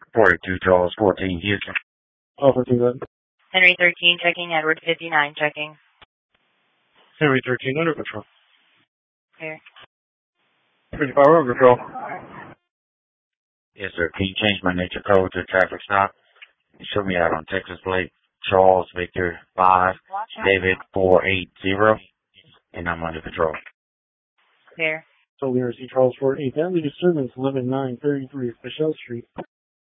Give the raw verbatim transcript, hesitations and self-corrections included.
forty-two Charles fourteen Houston. Oh, fourteen, good. Henry thirteen checking, Edward fifty-nine checking. Henry thirteen, under control. Here. fifty-five, under control. Yes, sir. Can you change my nature code to traffic stop? Show me out on Texas plate. Charles Victor five, David four eight zero, and I'm under control. Here. So we are C Charles four eight, that disturbance eleven nine thirty-three Michelle Street.